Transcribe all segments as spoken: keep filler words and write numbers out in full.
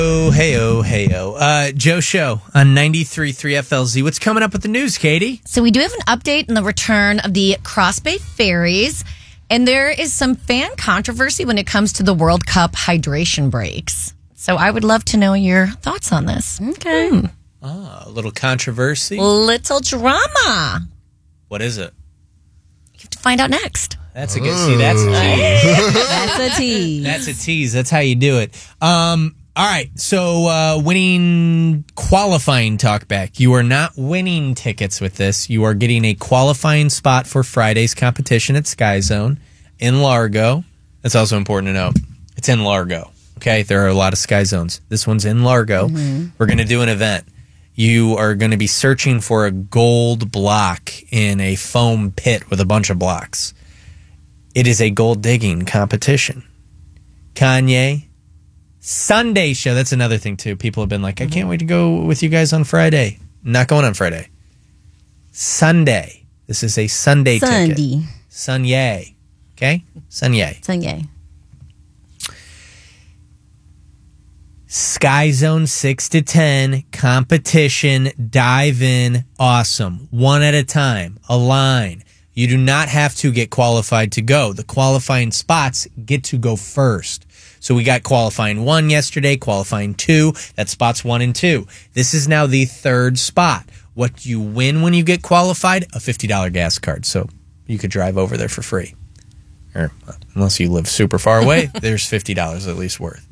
Oh, hey-oh, hey-oh. Uh, Joe Show on ninety-three point three F L Z. What's coming up with the news, Katie? So we do have an update on the return of the Cross Bay Ferries, and there is some fan controversy when it comes to the World Cup hydration breaks. So I would love to know your thoughts on this. Okay. Hmm. Ah, a little controversy. Little drama. What is it? You have to find out next. That's a good, see, that's a tease. That's a tease. That's a tease. That's how you do it. Um... All right, so uh, winning qualifying talkback. You are not winning tickets with this. You are getting a qualifying spot for Friday's competition at Sky Zone in Largo. That's also important to note. It's in Largo, okay? There are a lot of Sky Zones. This one's in Largo. Mm-hmm. We're going to do an event. You are going to be searching for a gold block in a foam pit with a bunch of blocks. It is a gold digging competition. Kanye... Sunday show. That's another thing, too. People have been like, I can't wait to go with you guys on Friday. Not going on Friday. Sunday. This is a Sunday Sunday. ticket. Sunday. Okay? Sunday. Sunday. Sky Zone six to ten. Competition. Dive in. Awesome. One at a time. A line. You do not have to get qualified to go. The qualifying spots get to go first. So we got qualifying one yesterday, qualifying two. That's spots one and two. This is now the third spot. What do you win when you get qualified? A fifty dollars gas card. So you could drive over there for free. Or unless you live super far away, there's fifty dollars at least worth.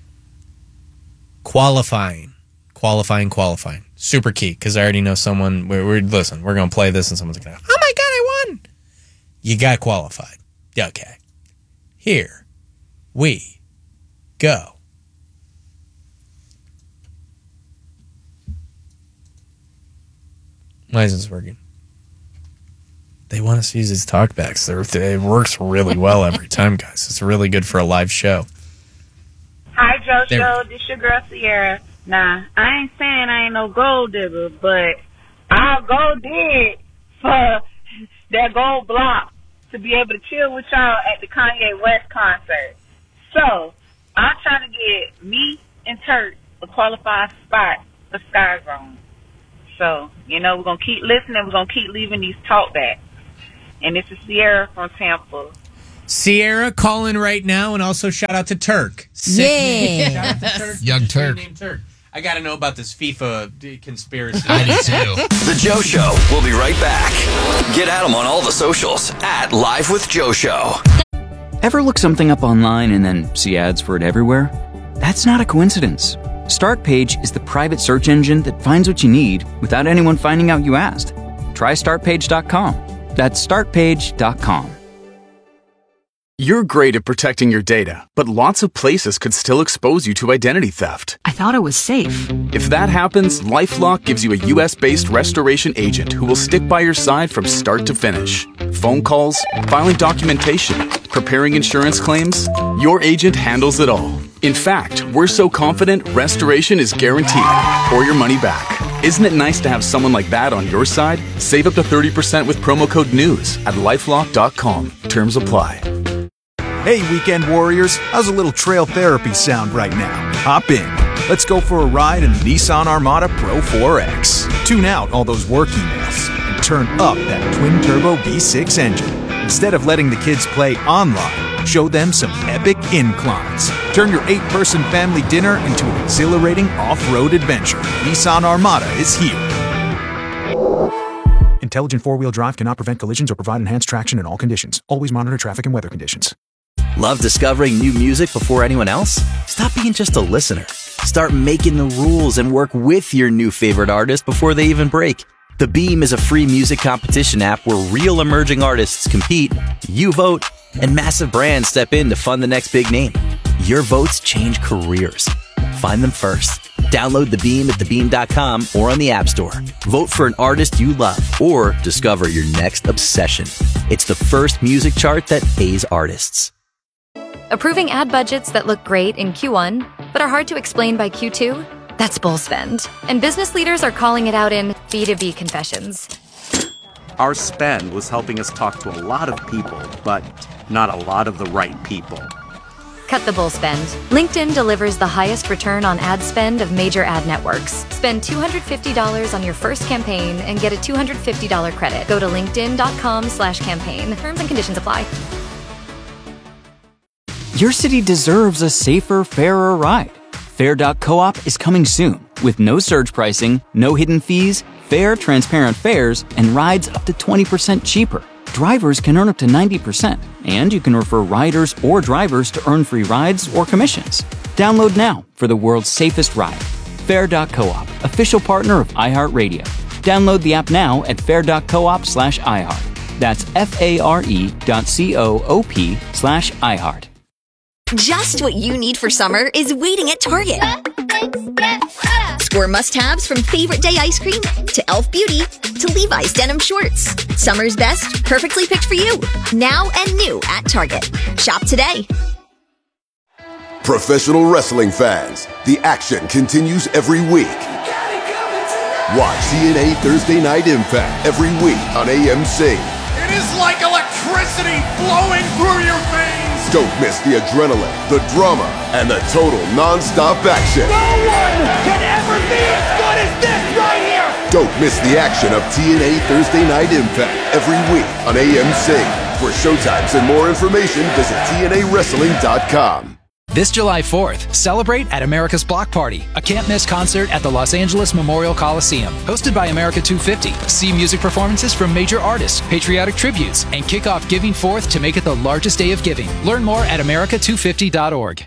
Qualifying. Qualifying, qualifying. Super key, because I already know someone. We're, we're listen, we're going to play this and someone's going to go, oh my God, I won. You got qualified. Okay. Here we go. Why isn't this working? They want us to use these talkbacks. They're, it works really well every time, guys. It's really good for a live show. Hi, Joe There. Show. This your girl, Sierra. Nah, I ain't saying I ain't no gold digger, but I'll go dig for that gold block to be able to chill with y'all at the Kanye West concert. So, I'm trying to get me and Turk a qualified spot for Sky Zone. So, you know, we're going to keep listening. We're going to keep leaving these talkbacks. And this is Sierra from Tampa. Sierra, call in right now, and also shout out to Turk. Sick name. Yeah. Shout out to Turk. Young Sick Turk. name Turk. I got to know about this FIFA conspiracy. I do too. The Joe Show. We'll be right back. Get at them on all the socials at Live with Joe Show. Ever look something up online and then see ads for it everywhere? That's not a coincidence. Startpage is the private search engine that finds what you need without anyone finding out you asked. Try start page dot com. That's start page dot com. You're great at protecting your data, but lots of places could still expose you to identity theft. I thought it was safe. If that happens, LifeLock gives you a U S-based restoration agent who will stick by your side from start to finish. Phone calls, filing documentation, preparing insurance claims, your agent handles it all. In fact, we're so confident restoration is guaranteed or your money back. Isn't it nice to have someone like that on your side? Save up to thirty percent with promo code NEWS at lifelock dot com. Terms apply. Hey, weekend warriors, how's a little trail therapy sound right now? Hop in. Let's go for a ride in the Nissan Armada Pro four X. Tune out all those work emails and turn up that twin-turbo V six engine. Instead of letting the kids play online, show them some epic inclines. Turn your eight-person family dinner into an exhilarating off-road adventure. Nissan Armada is here. Intelligent four-wheel drive cannot prevent collisions or provide enhanced traction in all conditions. Always monitor traffic and weather conditions. Love discovering new music before anyone else? Stop being just a listener. Start making the rules and work with your new favorite artist before they even break. The Beam is a free music competition app where real emerging artists compete, you vote, and massive brands step in to fund the next big name. Your votes change careers. Find them first. Download The Beam at the beam dot com or on the App Store. Vote for an artist you love or discover your next obsession. It's the first music chart that pays artists. Approving ad budgets that look great in Q one, but are hard to explain by Q two? That's bull spend. And business leaders are calling it out in B two B confessions. Our spend was helping us talk to a lot of people, but not a lot of the right people. Cut the bull spend. LinkedIn delivers the highest return on ad spend of major ad networks. Spend two hundred fifty dollars on your first campaign and get a two hundred fifty dollars credit. Go to linkedin.com slash campaign. Terms and conditions apply. Your city deserves a safer, fairer ride. Fair dot coop is coming soon with no surge pricing, no hidden fees, fair, transparent fares, and rides up to twenty percent cheaper. Drivers can earn up to ninety percent, and you can refer riders or drivers to earn free rides or commissions. Download now for the world's safest ride. Fair dot coop, official partner of iHeartRadio. Download the app now at fair dot coop slash iHeart. That's F-A-R-E dot C-O-O-P slash iHeart. Just what you need for summer is waiting at Target. Score must-haves from Favorite Day ice cream to Elf Beauty to Levi's denim shorts. Summer's best, perfectly picked for you. Now and new at Target. Shop today. Professional wrestling fans, the action continues every week. Watch T N A Thursday Night Impact every week on A M C. It is like electricity flowing through your veins. Don't miss the adrenaline, the drama, and the total non-stop action. No one can ever be as good as this right here. Don't miss the action of T N A Thursday Night Impact every week on A M C. For showtimes and more information, visit T N A wrestling dot com. This July fourth, celebrate at America's Block Party, a can't-miss concert at the Los Angeles Memorial Coliseum. Hosted by America two fifty, see music performances from major artists, patriotic tributes, and kick off Giving Fourth to make it the largest day of giving. Learn more at America two fifty dot org.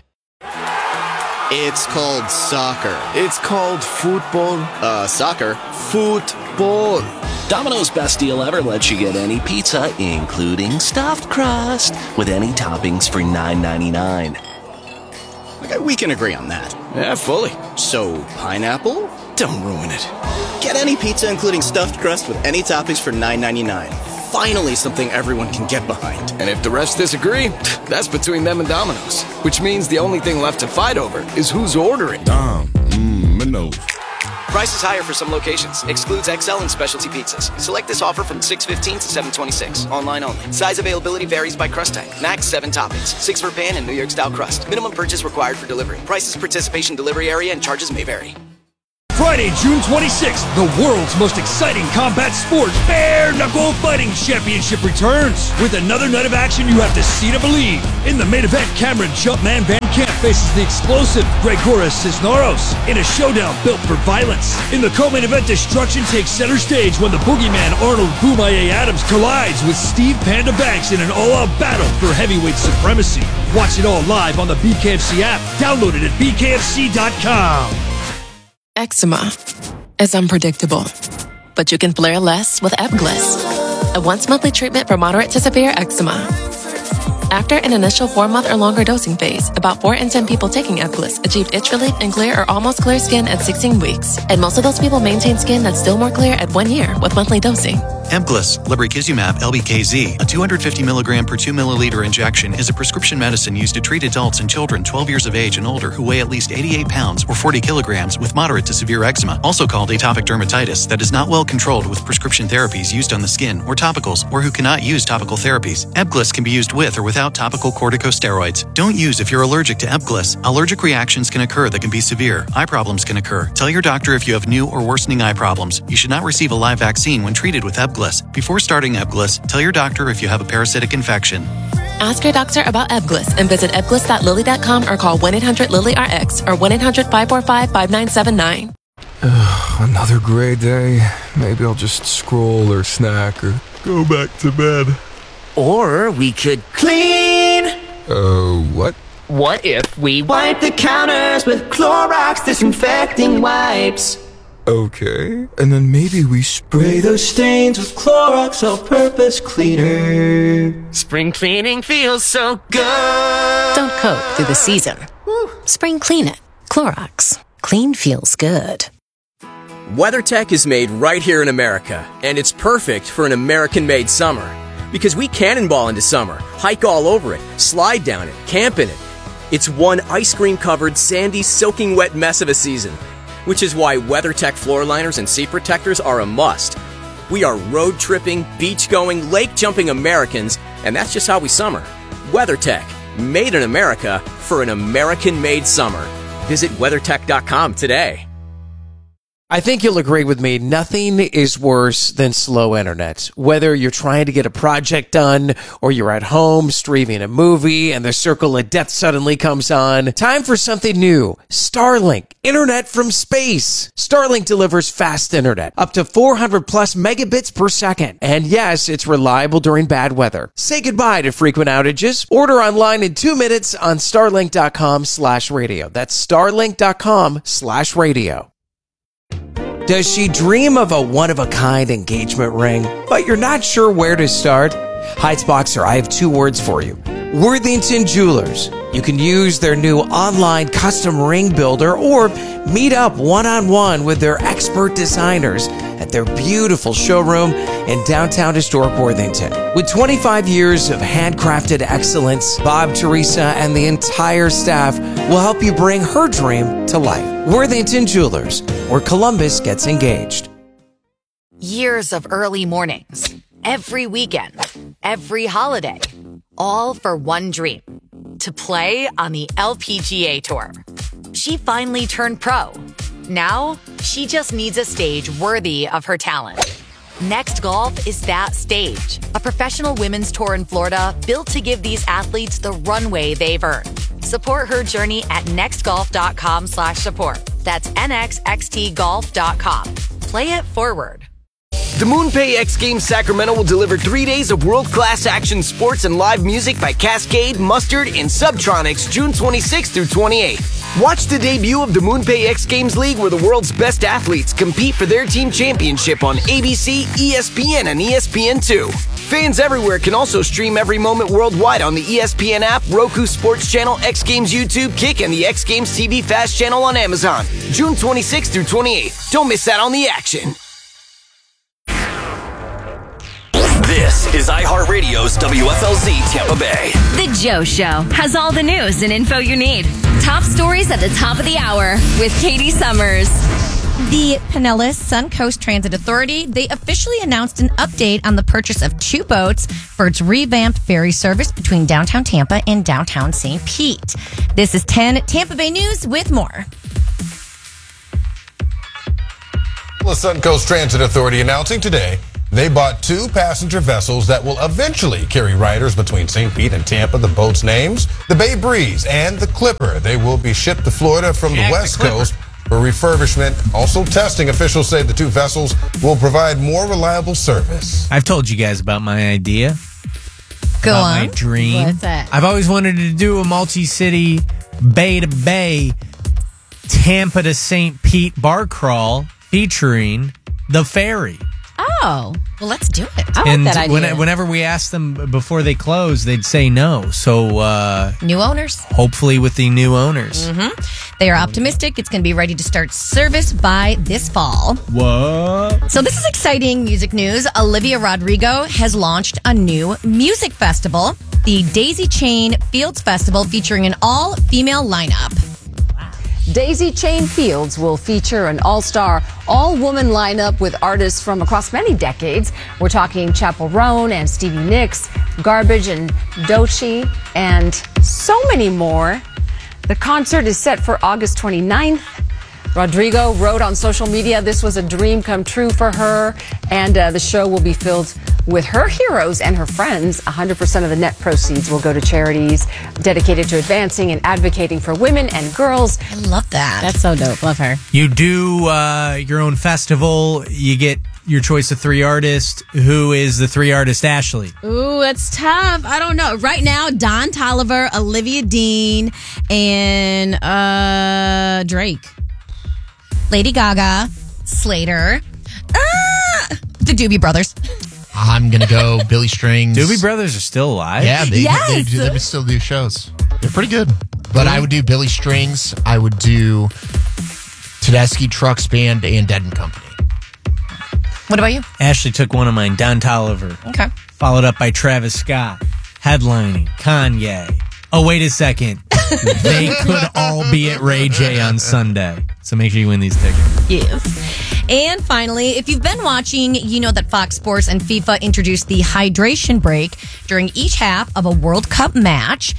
It's called soccer. It's called football. Uh, soccer. Football. Domino's Best Deal Ever lets you get any pizza, including stuffed crust, with any toppings for nine ninety-nine. Okay, we can agree on that. Yeah, fully. So, pineapple? Don't ruin it. Get any pizza including stuffed crust with any toppings for nine ninety-nine. Finally something everyone can get behind. And if the refs disagree, that's between them and Domino's. Which means the only thing left to fight over is who's ordering. Dom, mmm, Minnows. Price is higher for some locations. Excludes X L and specialty pizzas. Select this offer from six fifteen to seven twenty-six. Online only. Size availability varies by crust type. Max seven toppings. Six for pan and New York style crust. Minimum purchase required for delivery. Prices, participation, delivery area, and charges may vary. Friday, June twenty-sixth, the world's most exciting combat sport, Bare Knuckle Fighting Championship returns. With another night of action you have to see to believe. In the main event, Cameron Jumpman Van Camp faces the explosive Gregoras Cisneros in a showdown built for violence. In the co-main event, destruction takes center stage when the boogeyman Arnold Boomaye Adams collides with Steve Panda Banks in an all-out battle for heavyweight supremacy. Watch it all live on the B K F C app. Download it at B K F C dot com. Eczema is unpredictable, but you can flare less with Ebglyss, a once-monthly treatment for moderate to severe eczema. After an initial four-month or longer dosing phase, about four in ten people taking Ebglyss achieved itch relief and clear or almost clear skin at sixteen weeks, and most of those people maintain skin that's still more clear at one year with monthly dosing. Ebglyss, lebrikizumab L B K Z, a two hundred fifty milligram per two milliliter injection, is a prescription medicine used to treat adults and children twelve years of age and older who weigh at least eighty-eight pounds or forty kilograms with moderate to severe eczema, also called atopic dermatitis, that is not well controlled with prescription therapies used on the skin or topicals, or who cannot use topical therapies. Ebglyss can be used with or without topical corticosteroids. Don't use if you're allergic to Ebglyss. Allergic reactions can occur that can be severe. Eye problems can occur. Tell your doctor if you have new or worsening eye problems. You should not receive a live vaccine when treated with Ebglyss. Before starting Ebglyss, tell your doctor if you have a parasitic infection. Ask your doctor about Ebglyss and visit ebglyss dot lilly dot com or call one eight hundred lilly R X or one eight hundred five four five five nine seven nine. Another gray day. Maybe I'll just scroll or snack or go back to bed. Or we could clean. Uh, what? What if we wipe the counters with Clorox disinfecting wipes? Okay, and then maybe we spray those stains with Clorox all-purpose cleaner. Spring cleaning feels so good. Don't cope through the season. Spring clean it. Clorox. Clean feels good. WeatherTech is made right here in America, and it's perfect for an American-made summer. Because we cannonball into summer, hike all over it, slide down it, camp in it. It's one ice cream-covered, sandy, soaking wet mess of a season. Which is why WeatherTech floor liners and seat protectors are a must. We are road-tripping, beach-going, lake-jumping Americans, and that's just how we summer. WeatherTech. Made in America for an American-made summer. Visit WeatherTech dot com today. I think you'll agree with me, nothing is worse than slow internet. Whether you're trying to get a project done or you're at home streaming a movie and the circle of death suddenly comes on, time for something new. Starlink, internet from space. Starlink delivers fast internet, up to four hundred plus megabits per second. And yes, it's reliable during bad weather. Say goodbye to frequent outages. Order online in two minutes on starlink dot com slash radio. That's starlink dot com slash radio. Does she dream of a one-of-a-kind engagement ring, but you're not sure where to start? Heights Boxer, I have two words for you. Worthington Jewelers. You can use their new online custom ring builder or meet up one-on-one with their expert designers at their beautiful showroom in downtown historic Worthington. With twenty-five years of handcrafted excellence, Bob, Teresa, and the entire staff will help you bring her dream to life. Worthington Jewelers, where Columbus gets engaged. Years of early mornings, every weekend, every holiday, all for one dream, to play on the L P G A Tour. She finally turned pro. Now, she just needs a stage worthy of her talent. Next Golf is that stage, a professional women's tour in Florida built to give these athletes the runway they've earned. Support her journey at nextgolf.com slash support. That's nxxtgolf dot com. Play it forward. The MoonPay X Games Sacramento will deliver three days of world-class action sports and live music by Cascade, Mustard, and Subtronics June twenty-sixth through twenty-eighth. Watch the debut of the MoonPay X Games League where the world's best athletes compete for their team championship on A B C, E S P N, and E S P N two. Fans everywhere can also stream every moment worldwide on the E S P N app, Roku Sports Channel, X Games YouTube, Kick, and the X Games T V Fast Channel on Amazon. June twenty-sixth through twenty-eighth. Don't miss out on the action. This is iHeartRadio's W F L Z Tampa Bay. The Joe Show has all the news and info you need. Top stories at the top of the hour with Katie Summers. The Pinellas Suncoast Transit Authority, they officially announced an update on the purchase of two boats for its revamped ferry service between downtown Tampa and downtown Saint Pete. This is ten Tampa Bay News with more. The Suncoast Transit Authority announcing today they bought two passenger vessels that will eventually carry riders between Saint Pete and Tampa. The boats' names, the Bay Breeze and the Clipper. They will be shipped to Florida from the West Coast for refurbishment. Also testing, officials say the two vessels will provide more reliable service. I've told you guys about my idea. Go about on. My dream. What's that? I've always wanted to do a multi-city, bay to bay, Tampa to Saint Pete bar crawl featuring the ferry. Oh, well, let's do it. I and like that idea. When, whenever we asked them before they closed, they'd say no. So, uh, new owners. Hopefully, with the new owners. Mm-hmm. They are optimistic it's going to be ready to start service by this fall. What? So, this is exciting music news. Olivia Rodrigo has launched a new music festival, the Daisy Chain Fields Festival, featuring an all-female lineup. Daisy Chain Fields will feature an all-star, all-woman lineup with artists from across many decades. We're talking Chappell Roan and Stevie Nicks, Garbage and Doechii, and so many more. The concert is set for August twenty-ninth. Rodrigo wrote on social media this was a dream come true for her, and uh, the show will be filled with her heroes and her friends. one hundred percent of the net proceeds will go to charities dedicated to advancing and advocating for women and girls. I love that. That's so dope. Love her. You do uh, your own festival. You get your choice of three artists. Who is the three artist, Ashley? Ooh, that's tough. I don't know. Right now, Don Toliver, Olivia Dean, and uh, Drake. Lady Gaga, Slater, ah, the Doobie Brothers. I'm going to go Billy Strings. Doobie Brothers are still alive? Yeah, they, yes. they, do, they still do shows. They're pretty good. But I would do Billy Strings. I would do Tedeschi Trucks Band and Dead and Company. What about you? Ashley took one of mine, Don Toliver. Okay. Followed up by Travis Scott, headlining, Kanye. Oh, wait a second. They could all be at Ray J on Sunday. So make sure you win these tickets. Yes. And finally, if you've been watching, you know that Fox Sports and FIFA introduced the hydration break during each half of a World Cup match.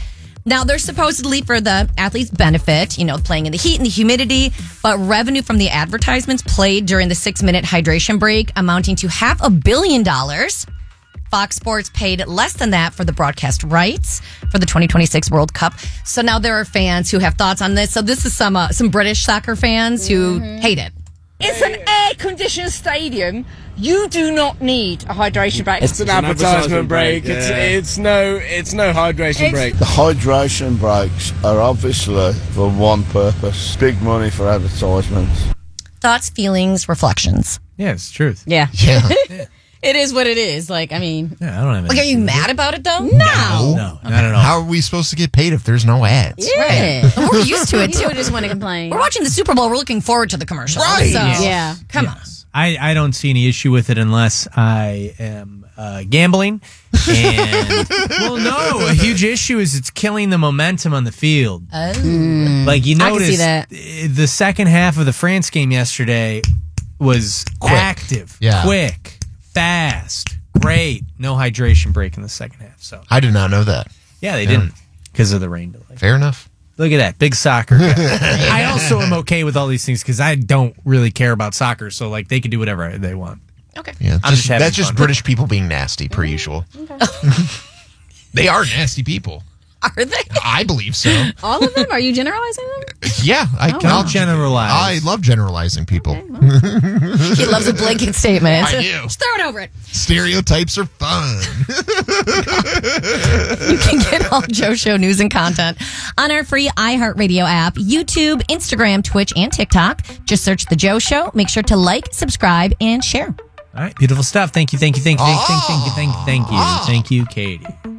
Now, they're supposedly for the athletes' benefit, you know, playing in the heat and the humidity, but revenue from the advertisements played during the six-minute hydration break amounting to half a billion dollars. Fox Sports paid less than that for the broadcast rights for the twenty twenty-six World Cup. So now there are fans who have thoughts on this. So this is some uh, some British soccer fans who Mhm. hate it. It's an air-conditioned stadium. You do not need a hydration break. It's an advertisement break. It's it's no it's no hydration It's- break. The hydration breaks are obviously for one purpose: big money for advertisements. Thoughts, feelings, reflections. Yeah, it's the truth. Yeah. Yeah. It is what it is. Like, I mean, Yeah, I don't have Like, are you mad about it though? No. No, not at all. How are we supposed to get paid if there's no ads? Yeah. Right. We're used to it You too. just want to complain. We're watching the Super Bowl. We're looking forward to the commercials. Right. So, Yeah. come on. I, I don't see any issue with it unless I am uh, gambling. And well, no, a huge issue is it's killing the momentum on the field. Oh. Like you I can see noticed, that. uh, the second half of the France game yesterday was Quick. active, Yeah. quick, fast, great. No hydration break in the second half. So I did not know that. yeah, they Yeah. didn't because of the rain delay. Fair enough. Look at that, big soccer guy. I also am okay with all these things because I don't really care about soccer. So like they can do whatever they want. Okay. Yeah, I'm just, just having that's just fun. British people being nasty, per usual. They are nasty people. Are they? I believe so. All of them? Are you generalizing them? Yeah, I Oh, can I'll generalize. I love generalizing people. He loves a blanket statement. I do. Just throw it over it. Stereotypes are fun. You can get all Joe Show news and content on our free iHeartRadio app, YouTube, Instagram, Twitch, and TikTok. Just search The Joe Show. Make sure to like, subscribe, and share. All right, beautiful stuff. Thank you, thank you, thank you, thank you, thank you, thank you, thank you, thank you, Katie.